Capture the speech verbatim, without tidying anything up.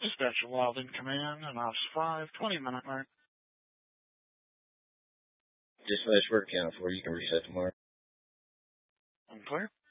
Dispatcher Wild in command, and Ops five, twenty minute mark. Dispatch work count for you can reset tomorrow. Unclear.